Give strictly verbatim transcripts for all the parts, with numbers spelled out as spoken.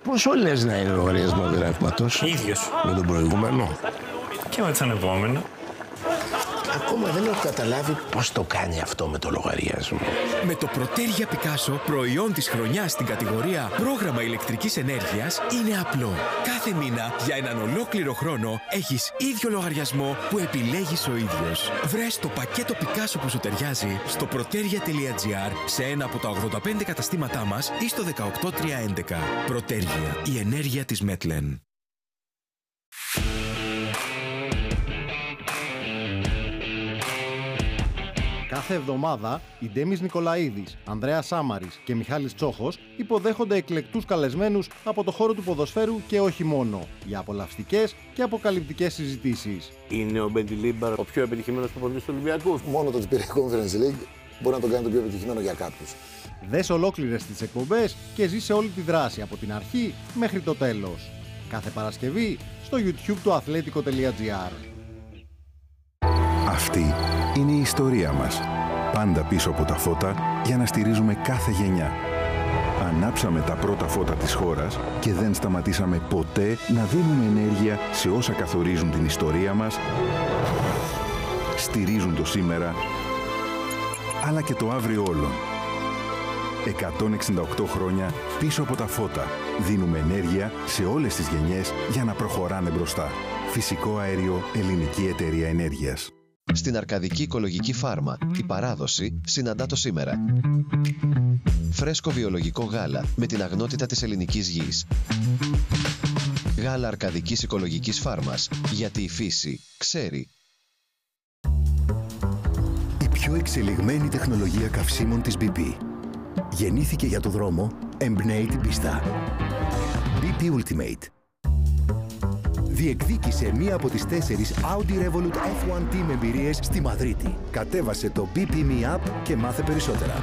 Πόσο λες να είναι ο λογαριασμός του ρεύματος? Ίδιος. Με τον προηγούμενο. Και με τον επόμενο. Ακόμα δεν έχω καταλάβει πώς το κάνει αυτό με το λογαριασμό. Με το Προτέρια Πικάσο, προϊόν της χρονιάς στην κατηγορία πρόγραμμα ηλεκτρικής ενέργειας, είναι απλό. Κάθε μήνα, για έναν ολόκληρο χρόνο, έχεις ίδιο λογαριασμό που επιλέγεις ο ίδιος. Βρες το πακέτο Πικάσο που σου ταιριάζει στο proteria τελεία gr, σε ένα από τα ογδόντα πέντε καταστήματά μας ή στο δεκαοκτώ τριακόσια έντεκα. Προτέρια, η ενέργεια της Μέτλεν. Κάθε εβδομάδα, οι Ντέμις Νικολαίδης, Ανδρέας Σάμαρης και Μιχάλης Τσόχος υποδέχονται εκλεκτούς καλεσμένους από το χώρο του ποδοσφαίρου και όχι μόνο, για απολαυστικές και αποκαλυπτικές συζητήσεις. Είναι ο Μπεντιλίμπαρ ο πιο επιτυχημένος προπονητής του Ολυμπιακού? Μόνο το ότι πήρε Conference League μπορεί να το κάνει το πιο επιτυχημένο για κάποιους. Δες ολόκληρες τις εκπομπές και ζήσε όλη τη δράση από την αρχή μέχρι το τέλος. Κάθε Παρασκευή στο YouTube του αθλέτικο τελεία gr. Αυτή είναι η ιστορία μας. Πάντα πίσω από τα φώτα για να στηρίζουμε κάθε γενιά. Ανάψαμε τα πρώτα φώτα της χώρας και δεν σταματήσαμε ποτέ να δίνουμε ενέργεια σε όσα καθορίζουν την ιστορία μας, στηρίζουν το σήμερα, αλλά και το αύριο όλων. εκατόν εξήντα οκτώ χρόνια πίσω από τα φώτα. Δίνουμε ενέργεια σε όλες τις γενιές για να προχωράνε μπροστά. Φυσικό αέριο, Ελληνική Εταιρεία Ενέργειας. Στην Αρκαδική Οικολογική Φάρμα, η παράδοση συναντά το σήμερα. Φρέσκο βιολογικό γάλα με την αγνότητα της ελληνικής γης. Γάλα Αρκαδικής Οικολογικής Φάρμας, γιατί η φύση ξέρει. Η πιο εξελιγμένη τεχνολογία καυσίμων της μπι πι. Γεννήθηκε για το δρόμο, εμπνέει την πίστα. μπι πι Ultimate. Διεκδίκησε μία από τις τέσσερις Audi Revolut εφ ένα Team εμπειρίες στη Μαδρίτη. Κατέβασε το μπι πι Me App και μάθε περισσότερα.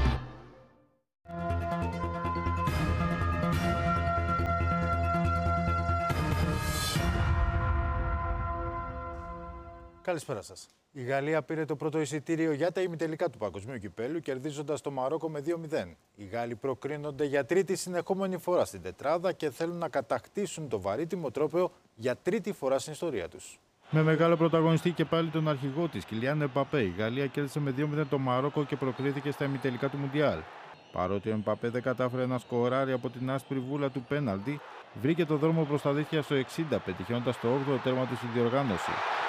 Καλησπέρα σας. Η Γαλλία πήρε το πρώτο εισιτήριο για τα ημιτελικά του Παγκοσμίου Κυπέλλου, κερδίζοντας το Μαρόκο με δύο μηδέν. Οι Γάλλοι προκρίνονται για τρίτη συνεχόμενη φορά στην τετράδα και θέλουν να κατακτήσουν το βαρύτιμο τρόπαιο για τρίτη φορά στην ιστορία τους. Με μεγάλο πρωταγωνιστή και πάλι τον αρχηγό της, Κιλιάν Εμπαπέ, η Γαλλία κέρδισε με δύο μηδέν το Μαρόκο και προκρίθηκε στα ημιτελικά του Μουντιάλ. Παρότι ο Εμπαπέ δεν κατάφερε να σκοράρει από την άσπρη βούλα του πέναλτι, βρήκε το δρόμο προς τα δίχτυα στο εξήντα, πετυχαίνοντας το όγδοο τέρμα του στη διοργάνωση.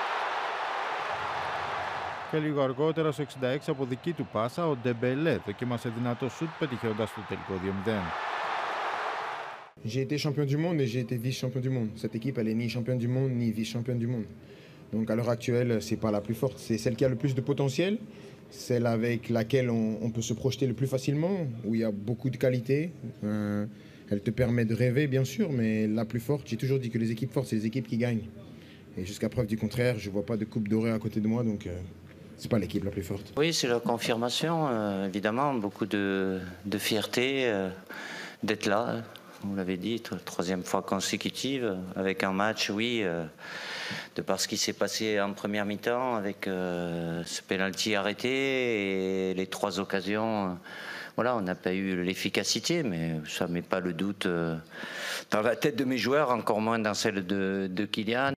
Και λίγο αργότερα, στο εξήντα έξι, από δική του πάσα, ο Ντεμπελέ δοκίμασε δυνατό σουτ, πετυχαίνοντας το τελικό δύο μηδέn. J'ai été champion du monde et j'ai été vice-champion du monde. Cette équipe, elle est ni championne du monde ni vice-championne du monde. Donc à l'heure actuelle, c'est pas la plus forte, c'est celle qui a le plus de potentiel, celle avec laquelle on, on peut se projeter le plus facilement, où il y a beaucoup de qualité. Euh, elle te permet de rêver, bien sûr, mais la plus forte, j'ai toujours dit que les équipes fortes, c'est les équipes qui gagnent. Et jusqu'à preuve du contraire, je vois pas de coupe dorée à côté de moi, donc euh, c'est pas l'équipe la plus forte. Oui, c'est la confirmation, euh, évidemment, beaucoup de, de fierté euh, d'être là. Vous l'avez dit, troisième fois consécutive, avec un match, oui, euh, de par ce qui s'est passé en première mi-temps, avec euh, ce penalty arrêté et les trois occasions. Euh, voilà, on n'a pas eu l'efficacité, mais ça ne met pas le doute euh, dans la tête de mes joueurs, encore moins dans celle de, de Kylian.